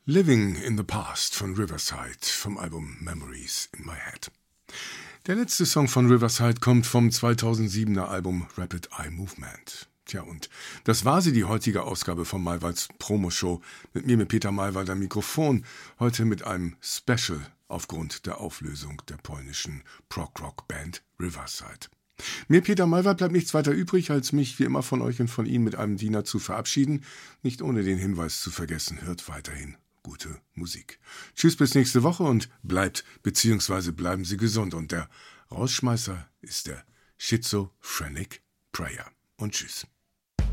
Living in the Past von Riverside vom Album Memories in My Head. Der letzte Song von Riverside kommt vom 2007er Album Rapid Eye Movement. Tja, und das war sie, die heutige Ausgabe von Maywalds Promoshow. Mit Peter Maywald am Mikrofon. Heute mit einem Special aufgrund der Auflösung der polnischen Prog-Rock-Band Riverside. Mir, Peter Maywald, bleibt nichts weiter übrig, als mich wie immer von euch und von Ihnen mit einem Diener zu verabschieden. Nicht ohne den Hinweis zu vergessen, hört weiterhin gute Musik. Tschüss, bis nächste Woche und bleiben Sie gesund. Und der Rausschmeißer ist der Schizophrenic Prayer. Und tschüss.